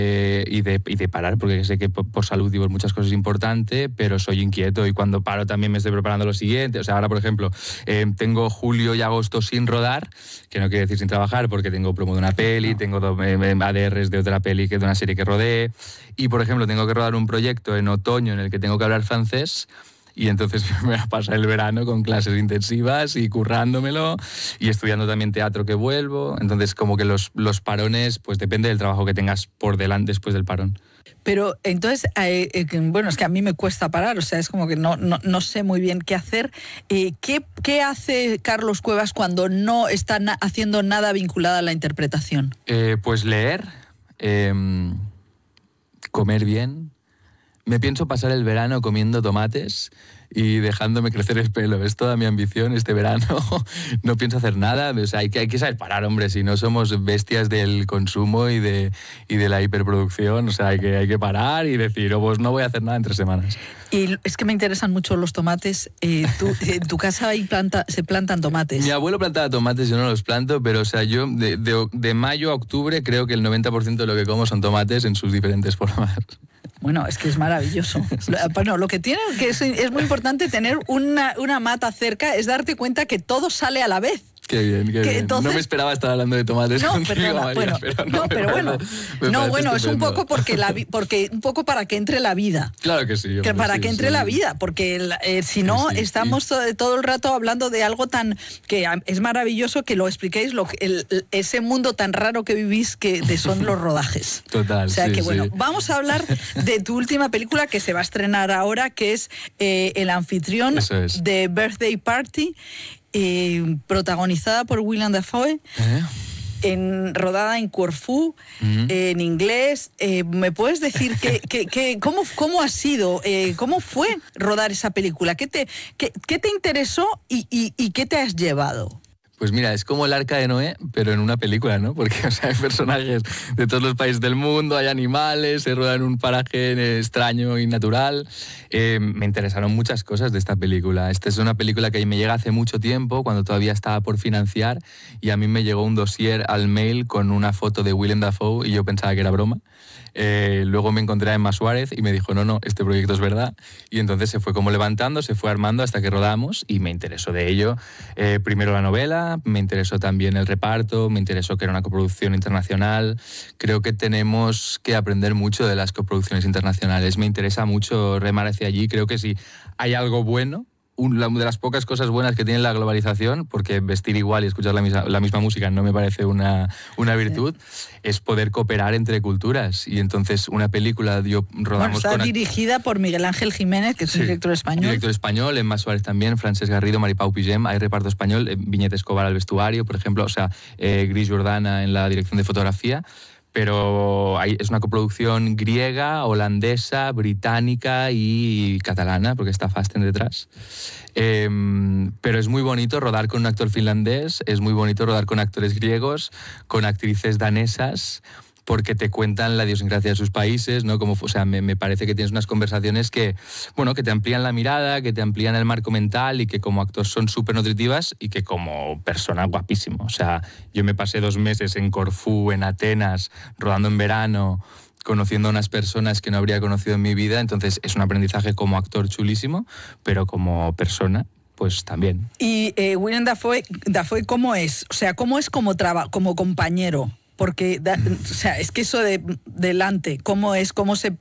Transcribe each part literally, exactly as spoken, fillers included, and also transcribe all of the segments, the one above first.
Eh, y, de, y de parar, porque sé que por, por salud y por muchas cosas es importante, pero soy inquieto y cuando paro también me estoy preparando lo siguiente. O sea, ahora, por ejemplo, eh, tengo julio y agosto sin rodar, que no quiere decir sin trabajar, porque tengo promo de una peli, tengo eh, A D Rs de otra peli, que de una serie que rodé, y, por ejemplo, tengo que rodar un proyecto en otoño en el que tengo que hablar francés. Y entonces me voy a pasar el verano con clases intensivas y currándomelo y estudiando también teatro que vuelvo. Entonces, como que los, los parones, pues depende del trabajo que tengas por delante después del parón. Pero entonces, eh, eh, bueno, es que a mí me cuesta parar, o sea, es como que no, no, no sé muy bien qué hacer. Eh, ¿qué, ¿Qué hace Carlos Cuevas cuando no está na- haciendo nada vinculado a la interpretación? Eh, pues leer, eh, comer bien. Me pienso pasar el verano comiendo tomates y dejándome crecer el pelo. Es toda mi ambición este verano. No pienso hacer nada. O sea, hay que, hay que saber parar, hombre. Si no somos bestias del consumo y de, y de la hiperproducción, o sea, hay que, hay que parar y decir, oh, pues no voy a hacer nada en tres semanas. Y es que me interesan mucho los tomates. Eh, tú, en tu casa hay planta, se plantan tomates. Mi abuelo plantaba tomates, yo no los planto, pero o sea, yo de, de, de mayo a octubre creo que el noventa por ciento de lo que como son tomates en sus diferentes formas. Bueno, es que es maravilloso. Bueno, lo que tiene que es, es muy importante tener una, una mata cerca, es darte cuenta que todo sale a la vez. Qué bien, qué bien. Entonces, no me esperaba estar hablando de tomates no, contigo, perdona, María, bueno, pero no, no, pero parece, bueno, no, bueno, es un poco porque la porque un poco para que entre la vida. Claro que sí. Hombre, que para sí, que entre sí. la vida, porque eh, si no sí, sí, estamos sí. todo, todo el rato hablando de algo tan que es maravilloso que lo expliquéis, lo, el, ese mundo tan raro que vivís que de son los rodajes. Total. O sea sí, que bueno, sí. vamos a hablar de tu última película que se va a estrenar ahora, que es eh, El anfitrión es. de Birthday Party. Eh, protagonizada por Willem Dafoe, ¿Eh? en, rodada en Corfú, Uh-huh. eh, en inglés. Eh, ¿Me puedes decir que, que, que, cómo, cómo ha sido, eh, cómo fue rodar esa película? ¿Qué te, qué, qué te interesó y, y, y qué te has llevado? Pues mira, es como el Arca de Noé, pero en una película, ¿no? Porque, o sea, hay personajes de todos los países del mundo, hay animales, se rueda en un paraje extraño y natural. Eh, me interesaron muchas cosas de esta película. Esta es una película que me llega hace mucho tiempo, cuando todavía estaba por financiar, y a mí me llegó un dossier al mail con una foto de Willem Dafoe y yo pensaba que era broma. Eh, luego me encontré a Emma Suárez y me dijo, no, no, este proyecto es verdad. Y entonces se fue como levantando, se fue armando hasta que rodamos y me interesó de ello. Eh, primero la novela, me interesó también el reparto, me interesó que era una coproducción internacional. Creo que tenemos que aprender mucho de las coproducciones internacionales. Me interesa mucho remar hacia allí. Creo que si hay algo bueno, una de las pocas cosas buenas que tiene la globalización, porque vestir igual y escuchar la misma, la misma música no me parece una, una virtud, sí. Es poder cooperar entre culturas. Y entonces una película, yo rodamos bueno, está con... dirigida por Miguel Ángel Jiménez, que es sí, un director español. Director español, Emma Suárez también, Francesc Garrido, Maripau Pigem, hay reparto español, eh, Viñete Escobar al vestuario, por ejemplo, o sea, eh, Gris Jordana en la dirección de fotografía. Pero hay, es una coproducción griega, holandesa, británica y catalana, porque está Fasten detrás. Eh, pero es muy bonito rodar con un actor finlandés, es muy bonito rodar con actores griegos, con actrices danesas, porque te cuentan la idiosincrasia de sus países, ¿no? Como, o sea, me, me parece que tienes unas conversaciones que, bueno, que te amplían la mirada, que te amplían el marco mental y que como actor son súper nutritivas y que como persona guapísimo. O sea, yo me pasé dos meses en Corfú, en Atenas, rodando en verano, conociendo a unas personas que no habría conocido en mi vida, entonces es un aprendizaje como actor chulísimo, pero como persona, pues también. Y eh, Willem Dafoe, Dafoe, ¿cómo es? O sea, ¿cómo es como, traba, como compañero? Porque, da, o sea, es que eso de delante, ¿cómo es? ¿Cómo se,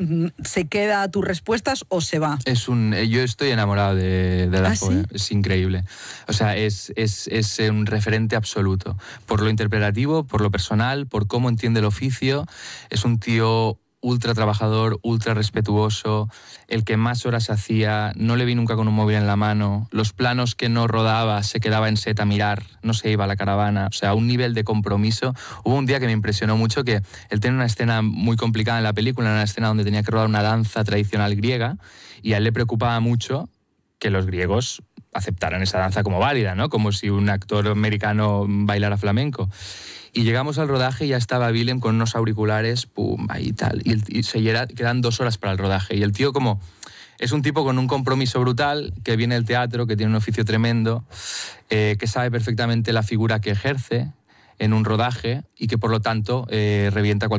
se queda a tus respuestas o se va? Es un, yo estoy enamorado de, de Dafoe, ¿Ah, sí? Es increíble. O sea, es, es, es un referente absoluto. Por lo interpretativo, por lo personal, por cómo entiende el oficio. Es un tío ultra trabajador, ultra respetuoso, el que más horas hacía, no le vi nunca con un móvil en la mano, los planos que no rodaba se quedaba en set a mirar, no se iba a la caravana, o sea, un nivel de compromiso. Hubo un día que me impresionó mucho que él tenía una escena muy complicada en la película, una escena donde tenía que rodar una danza tradicional griega y a él le preocupaba mucho que los griegos aceptaran esa danza como válida, ¿no? Como si un actor americano bailara flamenco. Y llegamos al rodaje y ya estaba Willem con unos auriculares, pum, ahí tal. Y, el, y se llega, quedan dos horas para el rodaje. Y el tío como... Es un tipo con un compromiso brutal, que viene del teatro, que tiene un oficio tremendo, eh, que sabe perfectamente la figura que ejerce en un rodaje y que por lo tanto eh, revienta cualquier